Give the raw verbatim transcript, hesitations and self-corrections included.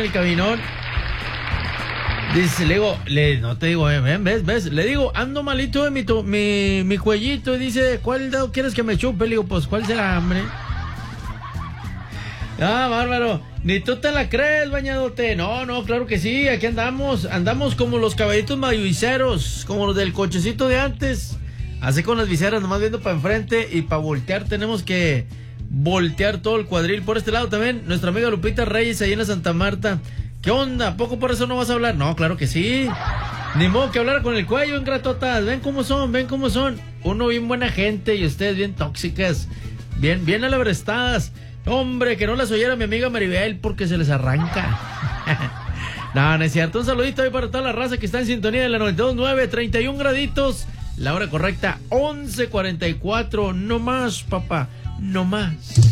el cabinón. Dice, le digo, le, no te digo, eh, ves, ves, le digo, ando malito de mi, to, mi, mi cuellito. Y dice, ¿cuál dedo quieres que me chupe? Le digo, pues, ¿cuál será, hombre? Ah, bárbaro. Ni tú te la crees, bañadote. No, no, claro que sí, aquí andamos. Andamos como los caballitos mayoviceros, como los del cochecito de antes. Así con las viseras, nomás viendo para enfrente y para voltear tenemos que voltear todo el cuadril. Por este lado también, nuestra amiga Lupita Reyes, ahí en la Santa Marta. ¿Qué onda? ¿Poco por eso no vas a hablar? No, claro que sí. Ni modo que hablar con el cuello, ingratotas. Ven cómo son, ven cómo son. Uno bien buena gente y ustedes bien tóxicas. Bien, bien alabrestadas. Hombre, que no las oyera mi amiga Maribel porque se les arranca. No, no es cierto. Un saludito ahí para toda la raza que está en sintonía de la noventa y dos punto nueve, treinta y un graditos. La hora correcta, once cuarenta y cuatro. No más, papá, no más.